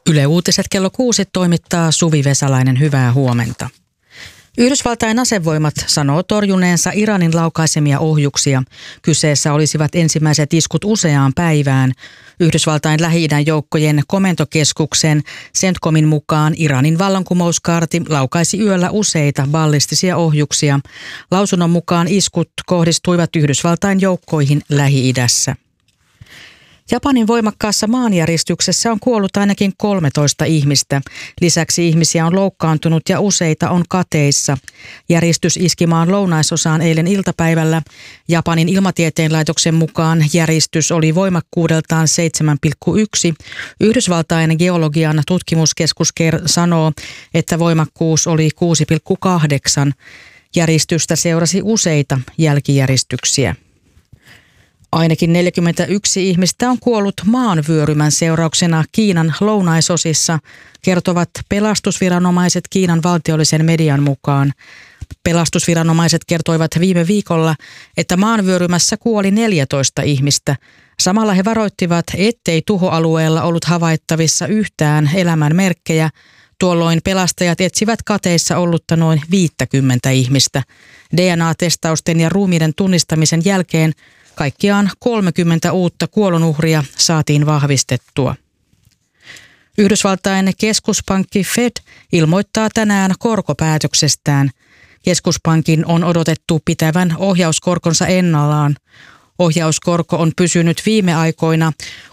Yle Uutiset kello 6 toimittaa Suvi Vesalainen. Hyvää huomenta. Yhdysvaltain asevoimat sanoo torjuneensa Iranin laukaisemia ohjuksia. Kyseessä olisivat ensimmäiset iskut useaan päivään. Yhdysvaltain Lähi-idän joukkojen komentokeskuksen CENTCOMin mukaan Iranin vallankumouskaarti laukaisi yöllä useita ballistisia ohjuksia. Lausunnon mukaan iskut kohdistuivat Yhdysvaltain joukkoihin Lähi-idässä. Japanin voimakkaassa maanjäristyksessä on kuollut ainakin 13 ihmistä. Lisäksi ihmisiä on loukkaantunut ja useita on kateissa. Järistys iski maan lounaisosaan eilen iltapäivällä. Japanin ilmatieteen laitoksen mukaan järistys oli voimakkuudeltaan 7,1. Yhdysvaltain geologian tutkimuskeskus sanoo, että voimakkuus oli 6,8. Järistystä seurasi useita jälkijäristyksiä. Ainakin 41 ihmistä on kuollut maanvyörymän seurauksena Kiinan lounaisosissa, kertovat pelastusviranomaiset Kiinan valtiollisen median mukaan. Pelastusviranomaiset kertoivat viime viikolla, että maanvyörymässä kuoli 14 ihmistä. Samalla he varoittivat, ettei tuhoalueella ollut havaittavissa yhtään elämän merkkejä. Tuolloin pelastajat etsivät kateissa ollutta noin 50 ihmistä. DNA-testausten ja ruumiiden tunnistamisen jälkeen kaikkiaan 30 uutta kuolonuhria saatiin vahvistettua. Yhdysvaltain keskuspankki Fed ilmoittaa tänään korkopäätöksestään. Keskuspankin on odotettu pitävän ohjauskorkonsa ennallaan. Ohjauskorko on pysynyt viime aikoina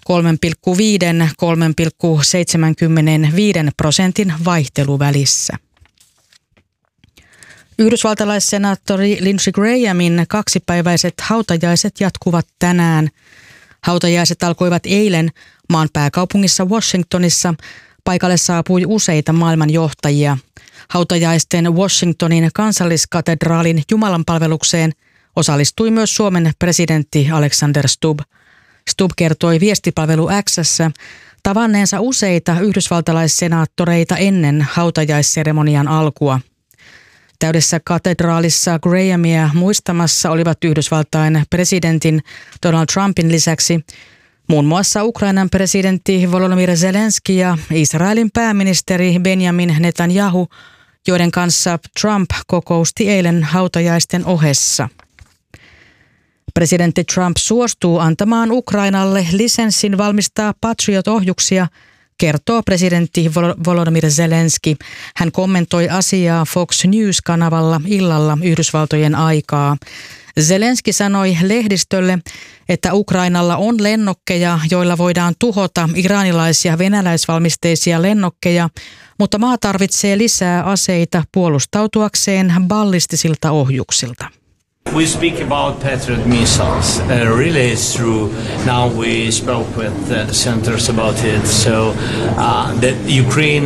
3,5–3,75% vaihteluvälissä. Yhdysvaltalaissenaattori Lindsey Grahamin kaksipäiväiset hautajaiset jatkuvat tänään. Hautajaiset alkoivat eilen maan pääkaupungissa Washingtonissa. Paikalle saapui useita maailmanjohtajia. Hautajaisten Washingtonin kansalliskatedraalin jumalanpalvelukseen osallistui myös Suomen presidentti Alexander Stubb. Stubb kertoi viestipalvelu X:ssä tavanneensa useita yhdysvaltalaissenaattoreita ennen hautajaisseremonian alkua. Täydessä katedraalissa Grahamia muistamassa olivat Yhdysvaltain presidentin Donald Trumpin lisäksi muun muassa Ukrainan presidentti Volodymyr Zelenski ja Israelin pääministeri Benjamin Netanyahu, joiden kanssa Trump kokousti eilen hautajaisten ohessa. Presidentti Trump suostuu antamaan Ukrainalle lisenssin valmistaa Patriot-ohjuksia, kertoo presidentti Volodymyr Zelenski. Hän kommentoi asiaa Fox News-kanavalla illalla Yhdysvaltojen aikaa. Zelenski sanoi lehdistölle, että Ukrainalla on lennokkeja, joilla voidaan tuhota iranilaisia venäläisvalmisteisia lennokkeja, mutta maa tarvitsee lisää aseita puolustautuakseen ballistisilta ohjuksilta. We speak about Patriot missiles. Really, it's true. Now we spoke with the senators about it. So that Ukraine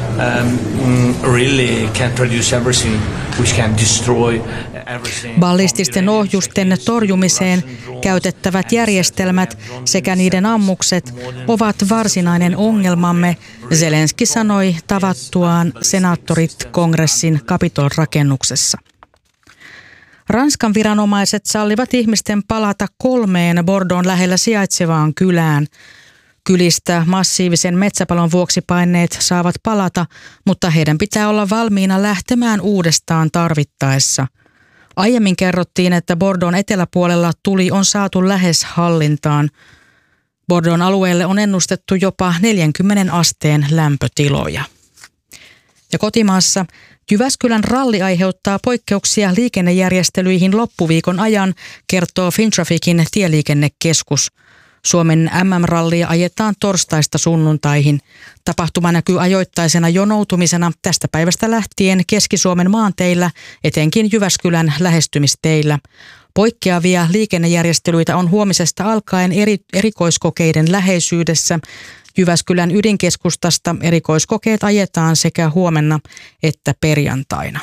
really can produce everything which can destroy everything. Ballististen ohjusten torjumiseen käytettävät järjestelmät sekä niiden ammukset ovat varsinainen ongelmamme, Zelenski sanoi tavattuaan senaattorit kongressin Capitol-rakennuksessa. Ranskan viranomaiset sallivat ihmisten palata 3 Bordeauxn lähellä sijaitsevaan kylään. Kylistä massiivisen metsäpalon vuoksi paineet saavat palata, mutta heidän pitää olla valmiina lähtemään uudestaan tarvittaessa. Aiemmin kerrottiin, että Bordeauxn eteläpuolella tuli on saatu lähes hallintaan. Bordeauxn alueelle on ennustettu jopa 40 asteen lämpötiloja. Ja kotimaassa Jyväskylän ralli aiheuttaa poikkeuksia liikennejärjestelyihin loppuviikon ajan, kertoo Fintrafficin tieliikennekeskus. Suomen MM-rallia ajetaan torstaista sunnuntaihin. Tapahtuma näkyy ajoittaisena jonoutumisena tästä päivästä lähtien Keski-Suomen maanteillä, etenkin Jyväskylän lähestymisteillä. Poikkeavia liikennejärjestelyitä on huomisesta alkaen erikoiskokeiden läheisyydessä. Jyväskylän ydinkeskustasta erikoiskokeet ajetaan sekä huomenna että perjantaina.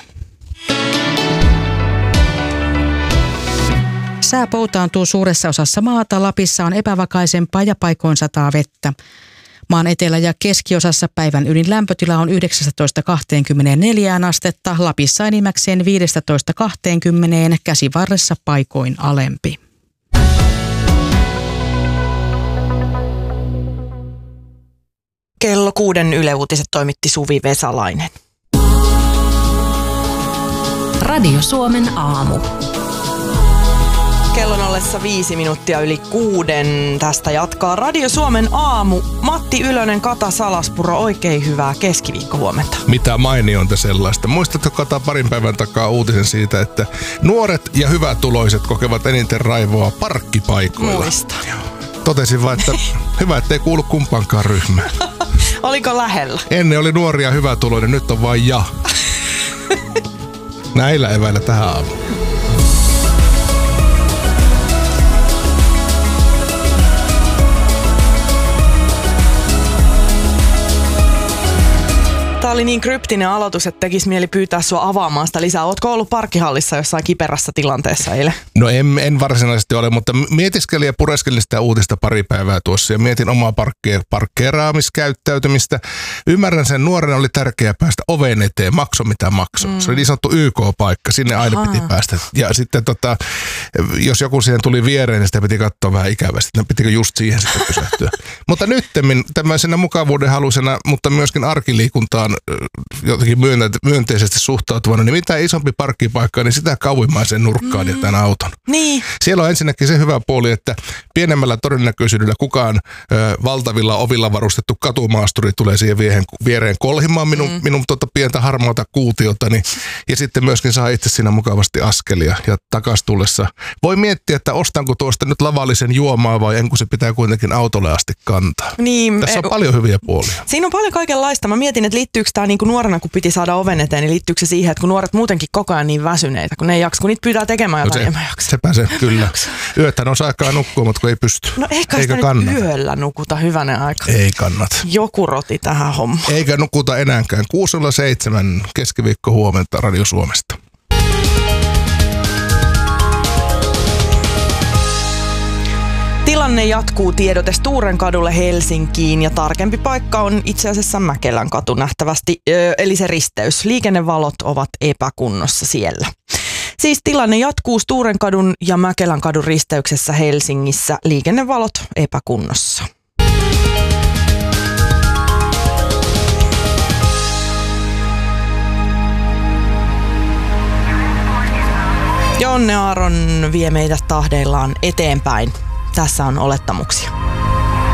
Sää poutaantuu suuressa osassa maata. Lapissa on epävakaisempaa ja paikoin sataa vettä. Maan etelä- ja keskiosassa päivän ylin lämpötila on 19–24 astetta. Lapissa enimmäkseen 15–20, Käsivarressa paikoin alempi. Kello Kello 6 Yle Uutiset toimitti Suvi Vesalainen. Radio Suomen aamu. Kellon ollessa 5 minuuttia yli 6. Tästä jatkaa Radio Suomen aamu. Matti Ylönen, Kata Salaspuro, oikein hyvää keskiviikkohuomenta. Mitä mainionta sellaista. Muistatko, Kata, parin päivän takaa uutisen siitä, että nuoret ja hyvätuloiset kokevat eniten raivoa parkkipaikoilla? Muistan. Totesin vaan, että hyvä, ettei kuulu kumpaankaan ryhmään. Oliko lähellä? Ennen oli nuoria hyvätuloinen, nyt on vain ja. Näillä eväillä tähän aamuun. Tämä oli niin kryptinen aloitus, että tekisi mieli pyytää sua avaamaan sitä lisää. Ootko ollut parkkihallissa jossain kiperässä tilanteessa eilen? No en varsinaisesti ole, mutta mietiskelin ja pureskelin sitä uutista pari päivää tuossa ja mietin omaa parkkeeraamiskäyttäytymistä. Ymmärrän sen, nuorena oli tärkeää päästä oven eteen, makso mitä makso. Se oli niin sanottu YK-paikka, sinne aina piti päästä. Ja sitten jos joku siihen tuli viereen, niin sitä piti katsoa vähän ikävästi, että pitikö just siihen sitten pysähtyä. Mutta nyttemmin tämmöisenä mukavuuden halusena, mutta myöskin arkiliikuntaan jotenkin myönteisesti suhtautuvana, niin mitä isompi parkkipaikka, niin sitä kauimmaiseen nurkkaan jätän auton. Niin. Siellä on ensinnäkin se hyvä puoli, että pienemmällä todennäköisyydellä kukaan valtavilla ovilla varustettu katumaasturi tulee siihen viereen kolhimaan minun pientä harmaata kuutiotani. Ja sitten myöskin saa itse siinä mukavasti askelia ja takas tullessa. Voi miettiä, että ostanko tuosta nyt lavallisen juomaa vai en, kun se pitää kuitenkin autolle asti kantaa. Niin, tässä on paljon hyviä puolia. Siinä on paljon kaikenlaista. Mä mietin, että liittyykö tämä niin kuin nuorena, kun piti saada oven eteen, niin liittyykö se siihen, että kun nuoret muutenkin koko ajan niin väsyneitä, kun ne ei jaksa, kun niitä pyytää tekemään jotain, en jaksa. Sepä se, kyllä. Yöthän on aikaa nukkua, mutta kun ei pysty. No eikä sitä nyt yöllä nukuta, hyvänen aika. Ei kannata. Joku roti tähän hommaan. Eikä nukuta enääkään. 6.07 keskiviikko huomenta Radio Suomesta. Tilanne jatkuu, tiedote Sturenkadulle Helsinkiin ja tarkempi paikka on itse asiassa Mäkelän katu nähtävästi, eli se risteys. Liikennevalot ovat epäkunnossa siellä. Siis tilanne jatkuu Sturenkadun ja Mäkelän kadun risteyksessä Helsingissä. Liikennevalot epäkunnossa. Jonne Aaron vie meidät tahdeillaan eteenpäin. Tässä on olettamuksia.